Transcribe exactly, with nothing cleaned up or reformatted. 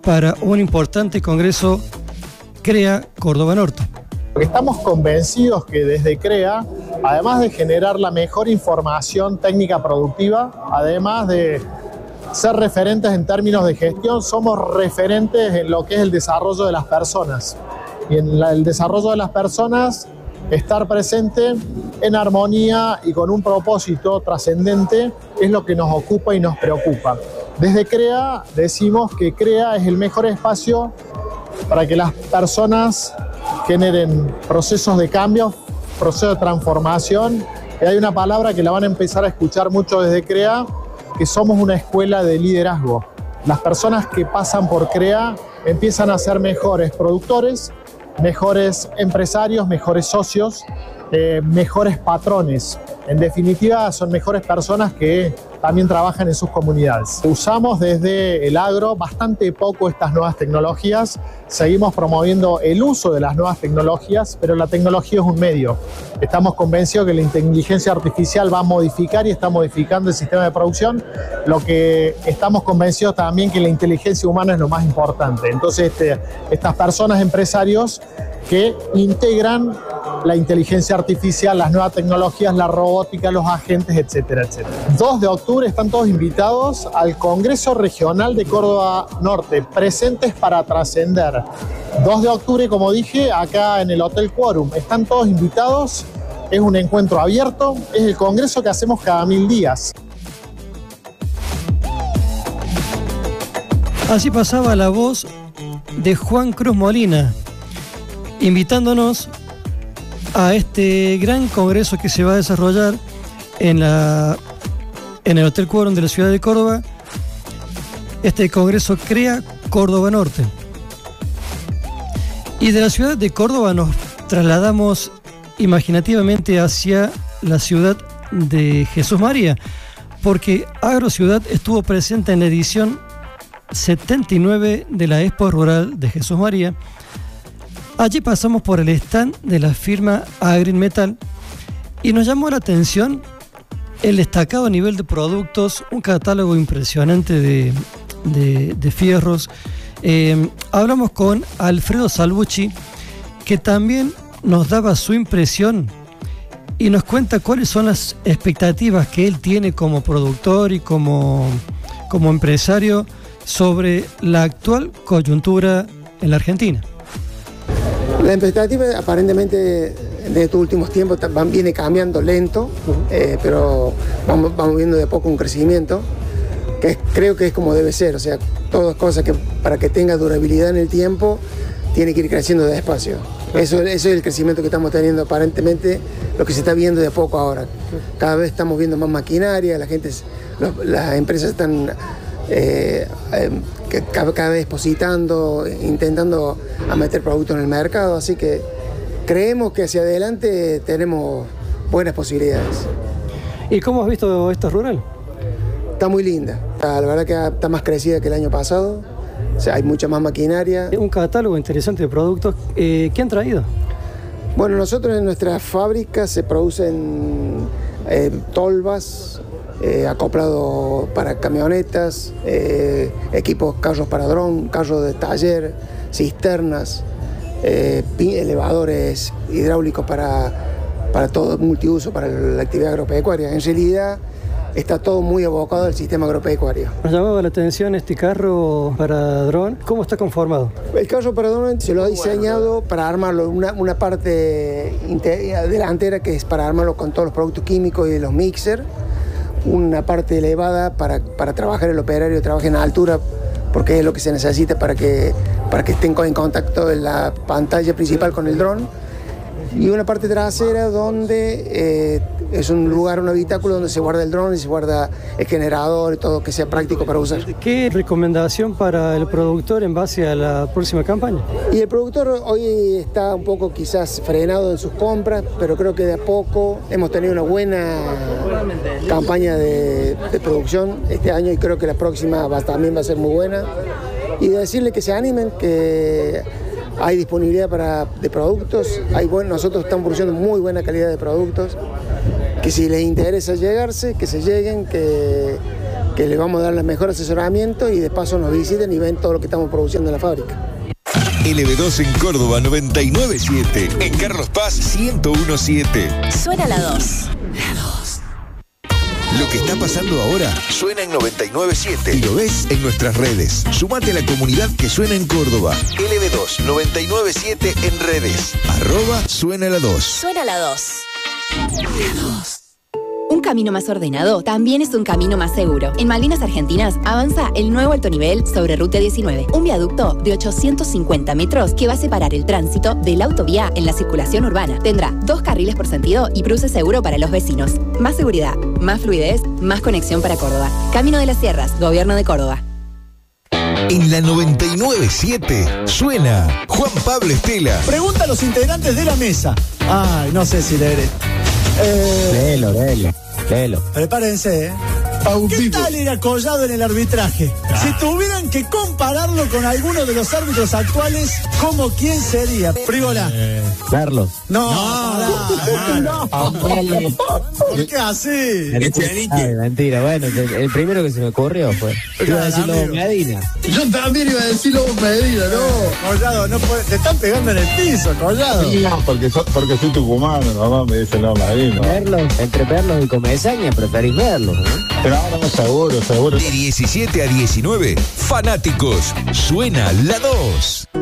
para un importante congreso CREA Córdoba Norte. Estamos convencidos que desde CREA, además de generar la mejor información técnica productiva, además de ser referentes en términos de gestión, somos referentes en lo que es el desarrollo de las personas. Y en la, el desarrollo de las personas, estar presente en armonía y con un propósito trascendente es lo que nos ocupa y nos preocupa. Desde CREA decimos que CREA es el mejor espacio para que las personas generen procesos de cambio, procesos de transformación. Y hay una palabra que la van a empezar a escuchar mucho desde CREA, que somos una escuela de liderazgo. Las personas que pasan por CREA empiezan a ser mejores productores, mejores empresarios, mejores socios, eh, mejores patrones. En definitiva, son mejores personas que también trabajan en sus comunidades. Usamos desde el agro bastante poco estas nuevas tecnologías, seguimos promoviendo el uso de las nuevas tecnologías, pero la tecnología es un medio. Estamos convencidos que la inteligencia artificial va a modificar y está modificando el sistema de producción, lo que estamos convencidos también que la inteligencia humana es lo más importante. Entonces, este, estas personas, empresarios, que integran la inteligencia artificial, las nuevas tecnologías, la robótica, los agentes, etcétera, etcétera. dos de octubre están todos invitados al Congreso Regional de Córdoba Norte, presentes para trascender. dos de octubre, como dije, acá en el Hotel Quórum. Están todos invitados, es un encuentro abierto, es el congreso que hacemos cada mil días. Así pasaba la voz de Juan Cruz Molina, invitándonos a este gran congreso que se va a desarrollar en, la, en el Hotel Quórum de la ciudad de Córdoba, este congreso CREA Córdoba Norte. Y de la ciudad de Córdoba nos trasladamos imaginativamente hacia la ciudad de Jesús María, porque AgroCiudad estuvo presente en la edición setenta y nueve de la Expo Rural de Jesús María. Allí pasamos por el stand de la firma Agrinmetal y nos llamó la atención el destacado nivel de productos, un catálogo impresionante de, de, de fierros. Eh, hablamos con Alfredo Salvucci, que también nos daba su impresión y nos cuenta cuáles son las expectativas que él tiene como productor y como, como empresario sobre la actual coyuntura en la Argentina. La expectativa aparentemente de estos últimos tiempos van, viene cambiando lento, uh-huh. eh, pero vamos, vamos viendo de a poco un crecimiento que es, creo que es como debe ser, o sea, todas cosas que para que tenga durabilidad en el tiempo tiene que ir creciendo despacio. Eso, eso es el crecimiento que estamos teniendo aparentemente, lo que se está viendo de a poco ahora. Cada vez estamos viendo más maquinaria, la gente, los, las empresas están eh, eh, cada, cada vez depositando, intentando a meter productos en el mercado, así que creemos que hacia adelante tenemos buenas posibilidades. ¿Y cómo has visto esta rural? Está muy linda, la verdad que está más crecida que el año pasado, o sea, hay mucha más maquinaria. Un catálogo interesante de productos. Eh, ¿Qué han traído? Bueno, nosotros en nuestras fábricas se producen eh, tolvas, eh, acoplado para camionetas, eh, equipos, carros para dron, carros de taller, cisternas, eh, elevadores hidráulicos para, para todo multiuso, para la actividad agropecuaria. En realidad está todo muy abocado al sistema agropecuario. Nos llamaba la atención este carro para dron. ¿Cómo está conformado? El carro para dron se lo ha diseñado para armarlo, una, una parte delantera que es para armarlo con todos los productos químicos y los mixers, una parte elevada para, para trabajar el operario, trabaje en altura, porque es lo que se necesita para que, para que estén en contacto en la pantalla principal con el dron, y una parte trasera donde eh, es un lugar, un habitáculo donde se guarda el dron y se guarda el generador y todo que sea práctico para usar. ¿Qué recomendación para el productor en base a la próxima campaña? Y el productor hoy está un poco quizás frenado en sus compras, pero creo que de a poco hemos tenido una buena campaña de, de producción este año y creo que la próxima va, también va a ser muy buena. Y decirle que se animen, que hay disponibilidad para, de productos, hay buen, nosotros estamos produciendo muy buena calidad de productos, que si les interesa llegarse, que se lleguen, que, que le vamos a dar el mejor asesoramiento y de paso nos visiten y ven todo lo que estamos produciendo en la fábrica. L B dos en Córdoba noventa y nueve punto siete, en Carlos Paz ciento uno punto siete. Suena la dos. La dos. Lo que está pasando ahora suena en noventa y nueve punto siete y lo ves en nuestras redes. Sumate a la comunidad que suena en Córdoba. L B dos noventa y nueve punto siete en redes. Arroba suena la dos. Suena la dos. La dos. Un camino más ordenado también es un camino más seguro. En Malvinas Argentinas avanza el nuevo alto nivel sobre Ruta diecinueve, un viaducto de ochocientos cincuenta metros que va a separar el tránsito de la autovía en la circulación urbana. Tendrá dos carriles por sentido y cruce seguro para los vecinos. Más seguridad, más fluidez, más conexión para Córdoba. Camino de las Sierras, Gobierno de Córdoba. En la noventa y nueve punto siete suena Juan Pablo Estela. Pregunta a los integrantes de la mesa. Ay, no sé si leeré. Eh, léelo, léelo, léelo. Prepárense, ¿eh? ¿Qué tal era Collado en el arbitraje? Ah. Si tuvieran que compararlo con alguno de los árbitros actuales, ¿cómo quién sería? Prígola. Eh, Carlos. No, no, no. no. ¿Por qué así? Ay, mentira, bueno, el primero que se me ocurrió fue. Iba a decir Lobo Medina. Yo también iba a decir Lobo Medina, ¿no? Collado, no puede, te están pegando en el piso, Collado. Sí, no, porque, so, porque soy tucumano, mamá me dice Lobo Medina. Verlos, entre verlos y Comesaña, preferís verlos, ¿no? Pero ahora no, seguro, seguro. De diecisiete a diecinueve, fanáticos, suena la dos.